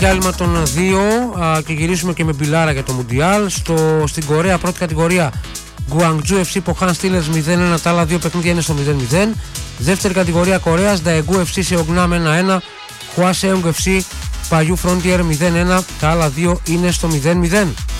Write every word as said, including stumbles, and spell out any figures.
διάλειμμα των δύο α, και γυρίσουμε και με μπιλάρα για το Μουντιάλ. Στο, στην Κορέα, πρώτη κατηγορία, Guangzhou εφ σι Pohang Steelers μηδέν ένα, τα άλλα δύο παιχνίδια είναι στο μηδέν μηδέν. Δεύτερη κατηγορία Κορέας, Daegu εφ σι Seongnam ένα ένα, Hwaseong εφ σι Paju Frontier μηδέν ένα, τα άλλα δύο είναι στο μηδέν μηδέν.